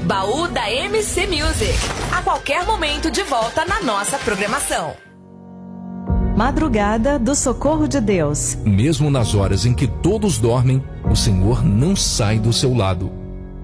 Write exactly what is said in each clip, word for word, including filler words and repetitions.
Baú da M C Music. A qualquer momento de volta na nossa programação. Madrugada do Socorro de Deus. Mesmo nas horas em que todos dormem, o Senhor não sai do seu lado.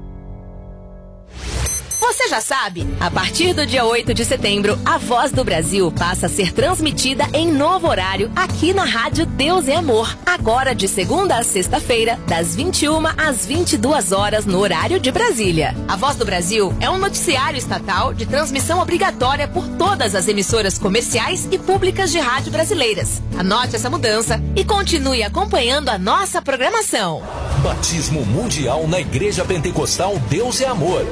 Você já sabe, a partir do dia oito de setembro, a Voz do Brasil passa a ser transmitida em novo horário aqui na Rádio Deus é Amor. Agora de segunda a sexta-feira, das vinte e uma às vinte e duas horas no horário de Brasília. A Voz do Brasil é um noticiário estatal de transmissão obrigatória por todas as emissoras comerciais e públicas de rádio brasileiras. Anote essa mudança e continue acompanhando a nossa programação. Batismo Mundial na Igreja Pentecostal Deus é Amor.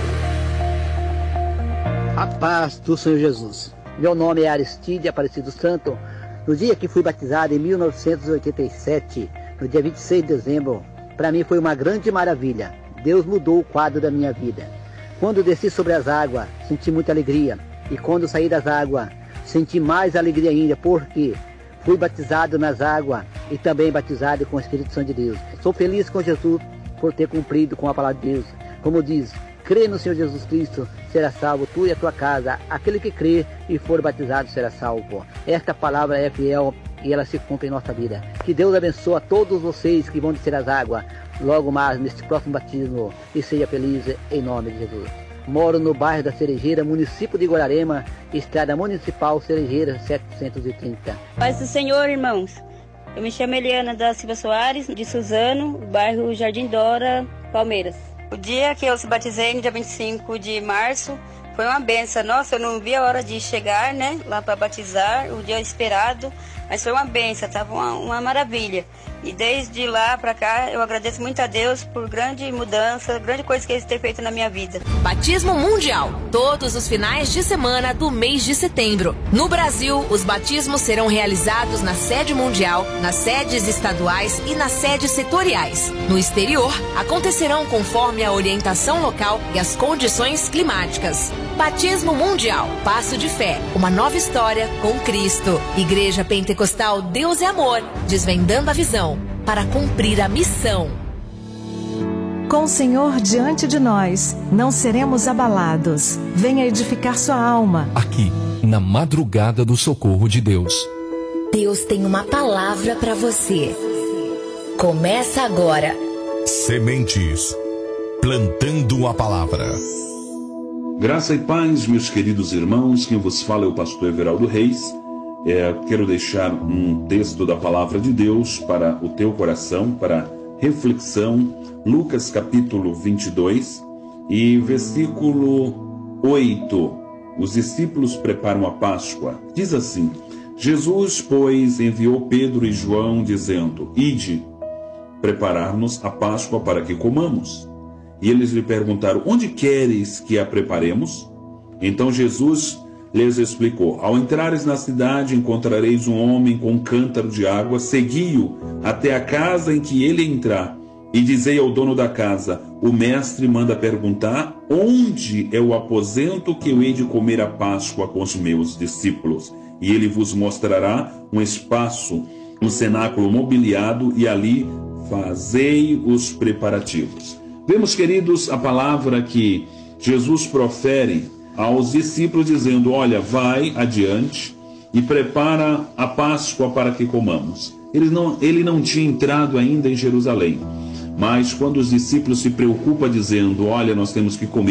A paz do Senhor Jesus. Meu nome é Aristide Aparecido Santo. No dia que fui batizado em mil novecentos e oitenta e sete, no dia vinte e seis de dezembro, para mim foi uma grande maravilha. Deus mudou o quadro da minha vida. Quando desci sobre as águas, senti muita alegria. E quando saí das águas, senti mais alegria ainda, porque fui batizado nas águas e também batizado com o Espírito Santo de Deus. Sou feliz com Jesus por ter cumprido com a palavra de Deus. Como diz, crê no Senhor Jesus Cristo, será salvo, tu e a tua casa. Aquele que crê e for batizado será salvo. Esta palavra é fiel e ela se cumpre em nossa vida. Que Deus abençoe a todos vocês que vão descer as águas logo mais neste próximo batismo e seja feliz em nome de Jesus. Moro no bairro da Cerejeira, município de Guararema, estrada municipal Cerejeira setecentos e trinta. Paz do Senhor, irmãos. Eu me chamo Eliana da Silva Soares, de Suzano, bairro Jardim Dora, Palmeiras. O dia que eu se batizei, no dia vinte e cinco de março, foi uma benção. Nossa, eu não vi a hora de chegar, né, lá para batizar, o dia esperado, mas foi uma benção, estava uma, uma maravilha. E desde lá para cá, eu agradeço muito a Deus por grande mudança, grande coisa que Ele tem feito na minha vida. Batismo Mundial, todos os finais de semana do mês de setembro. No Brasil, os batismos serão realizados na sede mundial, nas sedes estaduais e nas sedes setoriais. No exterior, acontecerão conforme a orientação local e as condições climáticas. Batismo Mundial, passo de fé, uma nova história com Cristo. Igreja Pentecostal Deus é Amor, desvendando a visão para cumprir a missão. Com o Senhor diante de nós, não seremos abalados. Venha edificar sua alma. Aqui, na madrugada do socorro de Deus. Deus tem uma palavra para você. Começa agora. Sementes. Plantando a palavra. Graça e paz, meus queridos irmãos, quem vos fala é o pastor Everaldo Reis. É, quero deixar um texto da palavra de Deus para o teu coração, para reflexão, Lucas capítulo vinte e dois e versículo oito. Os discípulos preparam a Páscoa. Diz assim: Jesus, pois, enviou Pedro e João, dizendo: Ide, preparar-nos a Páscoa para que comamos. E eles lhe perguntaram: onde queres que a preparemos? Então Jesus lhes explicou: ao entrares na cidade, encontrareis um homem com um cântaro de água, segui-o até a casa em que ele entrar, e dizei ao dono da casa: o mestre manda perguntar, onde é o aposento que eu hei de comer a Páscoa com os meus discípulos? E ele vos mostrará um espaço, um cenáculo mobiliado, e ali fazei os preparativos. Vemos, queridos, a palavra que Jesus profere aos discípulos, dizendo: olha, vai adiante e prepara a Páscoa para que comamos. Ele não, ele não tinha entrado ainda em Jerusalém, mas quando os discípulos se preocupam dizendo: olha, nós temos que comer